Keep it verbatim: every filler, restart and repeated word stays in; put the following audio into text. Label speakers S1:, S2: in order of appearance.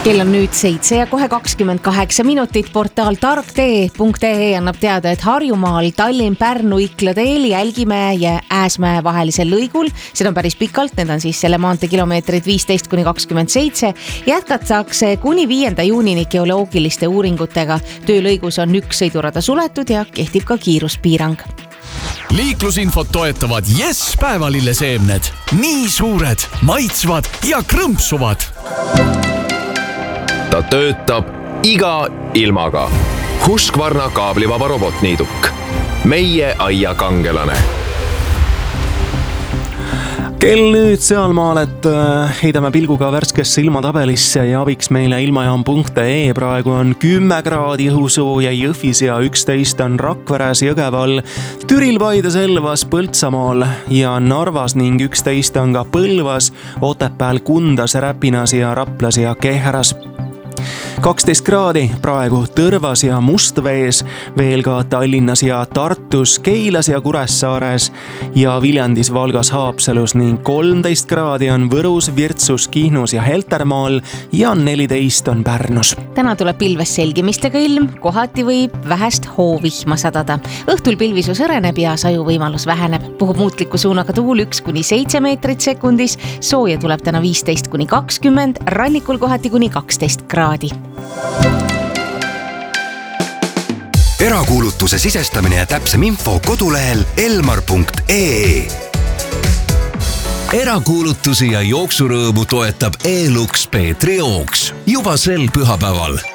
S1: kell on nüüd seitse ja kohe kakskümmend kaheksa minutit. Portaal tarktee punkt ee annab teada, et Harjumaal Tallinn-Pärnu Ikla teel Jälgimäe ja Ääsmäe vahelisel lõigul, seda on päris pikalt, need on siis selle maantee kilomeetrid viisteist kuni kakskümmend seitse, jätkatakse kuni viienda juunini geoloogiliste uuringutega. Töölõigus on üks sõidurada suletud ja kehtib ka kiiruspiirang.
S2: Liiklusinfot toetavad Yes päevalilleseemned. Nii suured, maitsvad ja krõmpsuvad.
S3: Ta töötab iga ilmaga. Husqvarna kaablivaba robotniiduk. Meie aia kangelane.
S4: Kell nüüd sealmaal, et heidame pilguga värskesse ilmatabelisse ja abiks meile ilmajaam punkt ee. Praegu on kümme kraadi õhusooja Jõhvis ja üksteist on Rakveres, Jõgeval, Türil, Paides, Elvas, Põltsamaal ja Narvas ning üksteist on ka Põlvas, Otepääl, Kundas, Räpinas ja Raplas ja Kehras. kaksteist kraadi praegu Tõrvas ja Mustvees, veel ka Tallinnas ja Tartus, Keilas ja Kuressaares ja Viljandis, Valgas, Haapsalus ning kolmteist kraadi on Võrus, Virtsus, Kihnus ja Heltermaal ja neliteist on Pärnus.
S1: Täna tuleb pilves selgimistega ilm, kohati võib vähest hoovihma sadada. Õhtul pilvisus õreneb ja sajuvõimalus väheneb. Puhub muutliku suunaga tuul üks kuni seitse meetrit sekundis, sooja tuleb täna viisteist kuni kakskümmend, rannikul kohati kuni kaksteist kraadi.
S5: Erakuulutuse sisestamine ja täpsem info kodulehel elmar punkt ee.
S2: Erakuulutusi ja jooksurõõmu toetab E-Lux Peetri jooks juba sel pühapäeval.